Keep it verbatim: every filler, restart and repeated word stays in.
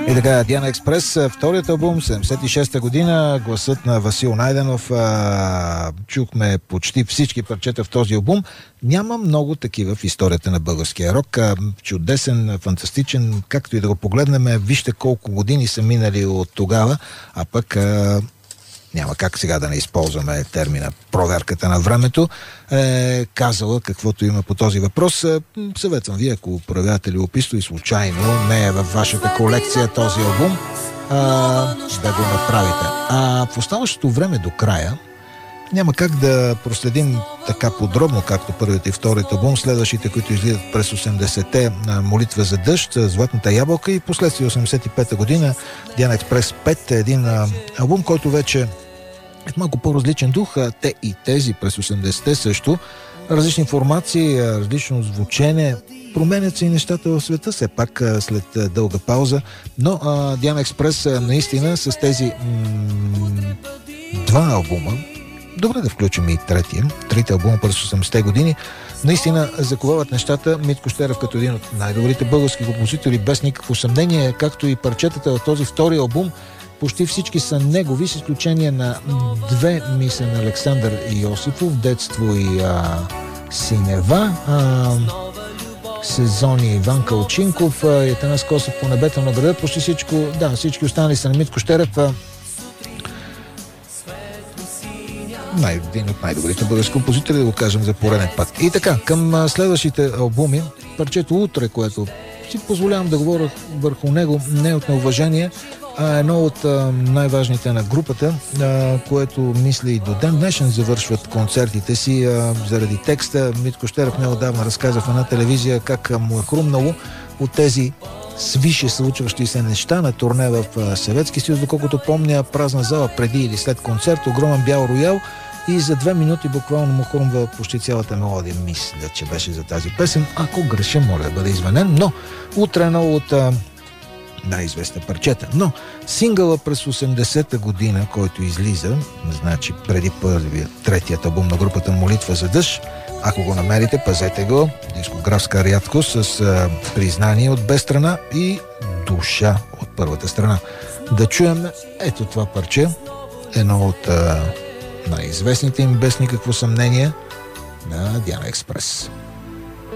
И така, Диана Експрес, вторият албум, седемдесет и шеста година, гласът на Васил Найденов. А, чухме почти всички парчета в този албум. Няма много такива в историята на българския рок. А, чудесен, фантастичен, както и да го погледнем, вижте колко години са минали от тогава, а пък а, няма как сега да не използваме термина проверката на времето, е казала каквото има по този въпрос. Съветвам ви, ако проявявате любопитство и случайно не е във вашата колекция този албум, а, да го направите. А в оставащото време до края няма как да проследим така подробно, както първият и вторият албум, следващите, които излизат през осемдесетте, Молитва за дъжд, Златната ябълка и последствие осемдесет и пета година Диана Експрес пет, един а, албум, който вече е в малко по-различен дух. А, те и тези през осемдесетте също. Различни формации, различно звучене, променят се и нещата в света, все пак след дълга пауза. Но а, Диана Експрес а, наистина с тези м- два албума, добре да включим и третия, трите албума през осемдесетте години, наистина заковават нещата. Митко Щерев като един от най-добрите български композитори, без никакво съмнение, както и парчетата от този втори албум, почти всички са негови, с изключение на две, мисля, на Александър Йосифов, Детство и а, Синева, а, Сезони Иван Калчинков, Етанас Косов По небето на града, почти всичко, да, всички останали са на Митко Щерев. А, Най- един от най-добрите български композитори, да го кажем за пореден път. И така, към следващите албуми, парчето Утре, което си позволявам да говоря върху него не от неуважение, а едно от а, най-важните на групата, а, което мисля и до ден днешен завършват концертите си а, заради текста. Митко Щерев неотдавна разказа в една телевизия как а, му е хрумнало от тези свише случващи се неща на турне в а, Съветски съюз, доколкото помня, празна зала преди или след концерт, огромен бял роял и за две минути буквално му хрумва почти цялата мелодия. Мисля, че беше за тази песен. Ако греша, моля да бъде извинен, но Утре едно от а, най-известни парчета. Но сингъла през осемдесета година, който излиза, значи преди първият, третият албум на групата Молитва за дъжд, ако го намерите, пазете го. Дискографска рядкост с а, признание от без страна и душа от първата страна. Да чуем ето това парче, едно от а, най-известните им, без никакво съмнение, на Диана Експрес.